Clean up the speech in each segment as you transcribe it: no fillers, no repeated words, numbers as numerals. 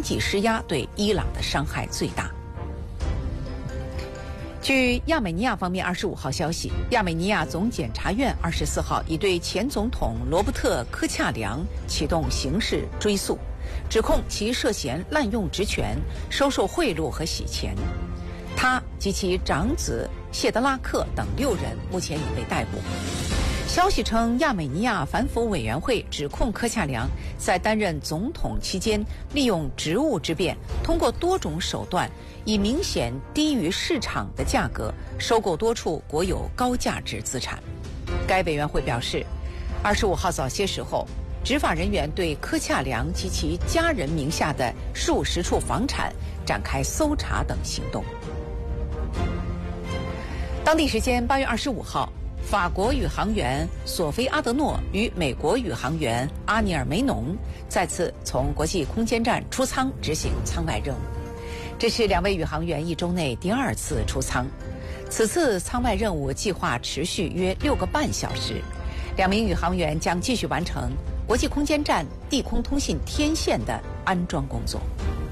济施压对伊朗的伤害最大。据亚美尼亚方面25号消息，亚美尼亚总检察院24号已对前总统罗伯特·科恰良启动刑事追诉，指控其涉嫌滥用职权、收受贿赂和洗钱。他及其长子谢德拉克等6人目前已被逮捕。消息称，亚美尼亚反腐委员会指控科恰良在担任总统期间，利用职务之便，通过多种手段，以明显低于市场的价格收购多处国有高价值资产。该委员会表示，25号早些时候，执法人员对科恰良及其家人名下的数十处房产展开搜查等行动。当地时间8月25号，法国宇航员索菲阿德诺与美国宇航员阿尼尔梅农再次从国际空间站出舱执行舱外任务。这是2位宇航员1周内第2次出舱。此次舱外任务计划持续约6个半小时，2名宇航员将继续完成国际空间站地空通信天线的安装工作。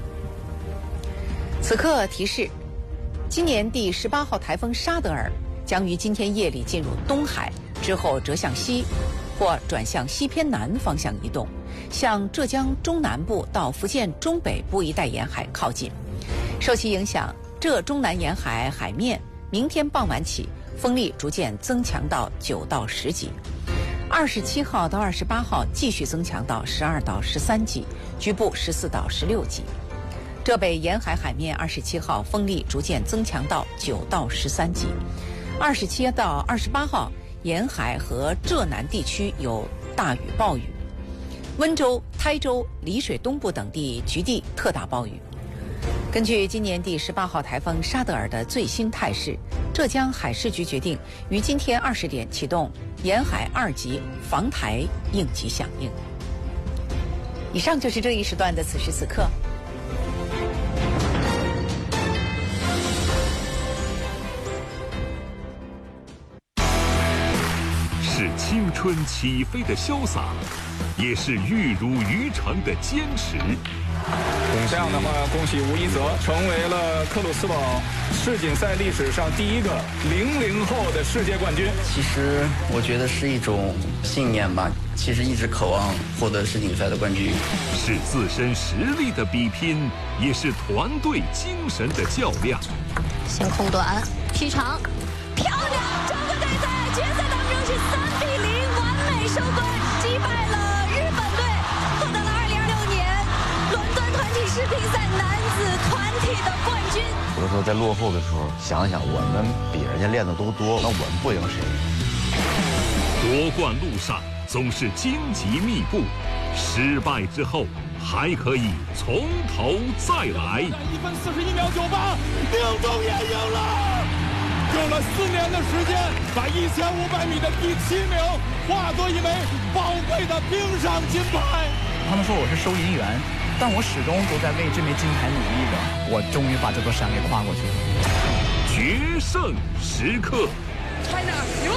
此刻提示，今年第18号台风沙德尔将于今天夜里进入东海，之后折向西或转向西偏南方向移动，向浙江中南部到福建中北部一带沿海靠近。受其影响，浙中南沿海海面明天傍晚起风力逐渐增强到9到10级，27号到28号继续增强到12到13级，局部14到16级。浙北沿海海面27号风力逐渐增强到9到13级。27到28号，沿海和浙南地区有大雨暴雨，温州、台州、丽水东部等地局地特大暴雨。根据今年第18号台风沙德尔的最新态势，浙江海事局决定于今天20点启动沿海2级防台应急响应。以上就是这一时段的此时此刻。 是青春起飞的潇洒，也是玉汝于成的坚持。 这样的话，恭喜吴一泽成为了克鲁斯堡世锦赛历史上第一个00后的世界冠军。 其实我觉得是一种信念吧，其实一直渴望获得世锦赛的冠军。 是自身实力的比拼，也是团队精神的较量。 先空短劈长，漂亮！中国队在决赛当中是3比0完美收官，击败了日本队，获得了2026年伦敦团体世乒赛男子团体的冠军。 有的时候在落后的时候，想想我们比人家练的都多，那我们不赢谁？ 夺冠路上总是荆棘密布，失败之后还可以从头再来。 1分41秒98，宁东也赢了。用了4年的时间，把1500米的第7名化作一枚宝贵的冰上金牌。 他们说我是收银员，但我始终都在为这枚金牌努力着。我终于把这座山给跨过去了。 决胜时刻 China 赢！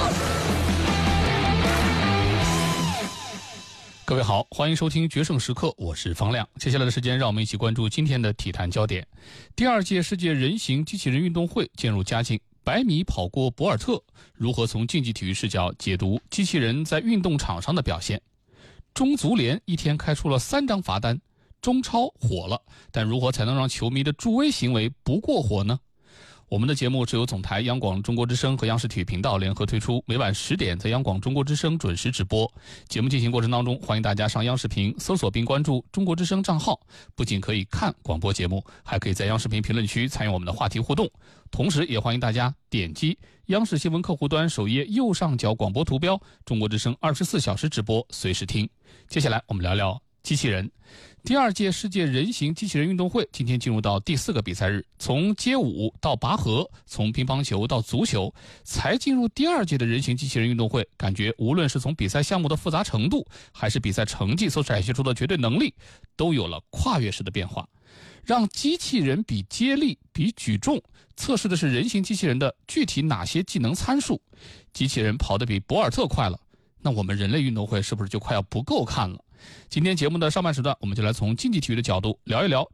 各位好，欢迎收听《决胜时刻》，我是方亮。接下来的时间，让我们一起关注今天的体坛焦点。第2届世界人形机器人运动会渐入佳境，100米跑过博尔特，如何从竞技体育视角解读机器人在运动场上的表现？中足联一天开出了3张罚单，中超火了，但如何才能让球迷的助威行为不过火呢？我们的节目是由总台央广中国之声和央视体育频道联合推出，每晚10点在央广中国之声准时直播。节目进行过程当中，欢迎大家上央视频搜索并关注中国之声账号，不仅可以看广播节目，还可以在央视频评论区参与我们的话题互动。同时也欢迎大家点击央视新闻客户端首页右上角广播图标，中国之声24小时直播，随时听。接下来我们聊聊机器人。第2届世界人形机器人运动会今天进入到第4个比赛日，从街舞到拔河，从乒乓球到足球，才进入第2届的人形机器人运动会，感觉无论是从比赛项目的复杂程度，还是比赛成绩所展现出的绝对能力，都有了跨越式的变化。让机器人比接力、比举重，测试的是人形机器人的具体哪些技能参数。机器人跑得比博尔特快了，那我们人类运动会是不是就快要不够看了？今天节目的上半时段，我们就来从竞技体育的角度聊一聊